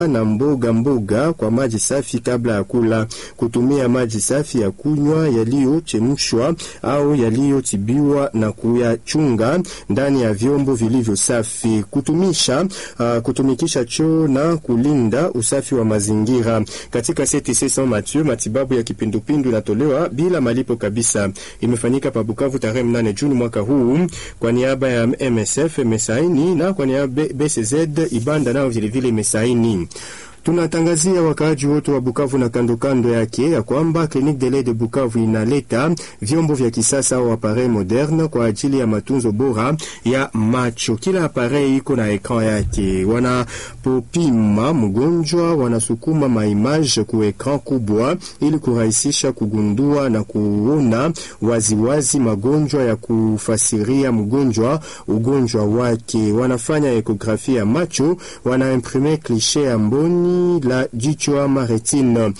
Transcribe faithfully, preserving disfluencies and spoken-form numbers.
na mboga mboga kwa maji safi kabla ya kula. Kutumia maji safi ya kunywa yaliyochemshwa au yaliyotibiwa na kuyachunga ndani ya vyombo vilivyo safi. Kutumisha uh, kutumikisha choo na kulinda usafi wa mazingira. Katika C T C Saint Mathieu, matibabu ya kipindupindu inatolewa bila malipo kabisa. Imefanyika pa Bukavu tarehe nane Juni mwaka huu kwa niaba ya M S F Mesaini na kwa niaba ya B C Z Ibanda nao vile vile Mesaini. Tunatangazia wakaaji wote wa Bukavu na kando kando yake ya kwamba Clinique de lait de Bukavu inaleta vyombo vya kisasa au appareil moderne kwa ajili ya matunzo bora ya macho. Kila appareil iko na ekran yake. Wanapopima mgonjwa wanasukuma maimage ku ekran kubwa ili kurahisisha kugundua na kuona waziwazi magonjwa ya kufasiria mgonjwa ugonjwa wake. Wanafanya ekografia ya macho, wanaimprime cliché ya mboni la jicho ama retine.